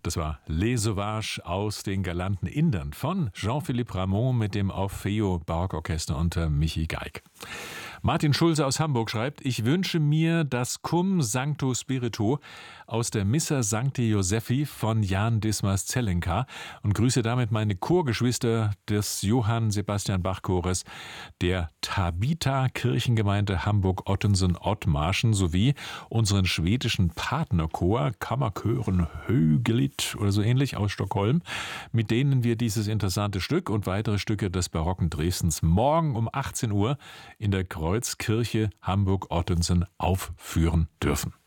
Das war Les Sauvages aus den galanten Indern von Jean-Philippe Rameau mit dem Orfeo Barockorchester unter Michi Geig. Martin Schulze aus Hamburg schreibt: Ich wünsche mir das Cum Sancto Spiritu aus der Missa Sancti Josephi von Jan Dismas Zelenka und grüße damit meine Chorgeschwister des Johann Sebastian Bach Chores der Tabita Kirchengemeinde Hamburg-Ottensen-Ottmarschen sowie unseren schwedischen Partnerchor Kammerchören Högelit oder so ähnlich aus Stockholm, mit denen wir dieses interessante Stück und weitere Stücke des barocken Dresdens morgen um 18 Uhr in der Kreuzkirche Hamburg-Ottensen aufführen dürfen.